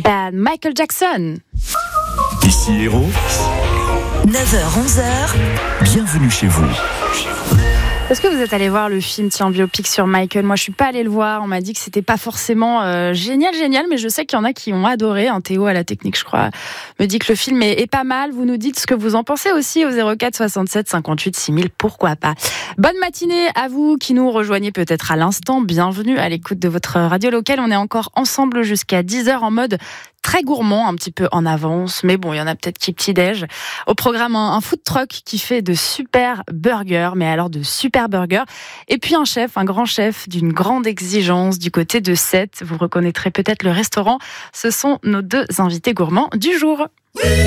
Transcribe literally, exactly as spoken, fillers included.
and Michael Jackson. Ici Héros. neuf heures onze heures. Bienvenue chez vous. Est-ce que vous êtes allé voir le film tiens, biopic sur Michael ? Moi, je suis pas allée le voir. On m'a dit que c'était pas forcément euh, génial, génial, mais je sais qu'il y en a qui ont adoré. Un Théo à la technique, je crois, me dit que le film est, est pas mal. Vous nous dites ce que vous en pensez aussi au zéro quatre soixante-sept cinquante-huit six mille. Pourquoi pas ? Bonne matinée à vous qui nous rejoignez peut-être à l'instant. Bienvenue à l'écoute de votre radio locale. On est encore ensemble jusqu'à dix heures en mode très gourmand, un petit peu en avance, mais bon, il y en a peut-être qui petit-déj. Au programme, un, un food truck qui fait de super burgers, mais alors de super burgers. Et puis un chef, un grand chef d'une grande exigence du côté de Sète. Vous reconnaîtrez peut-être le restaurant. Ce sont nos deux invités gourmands du jour.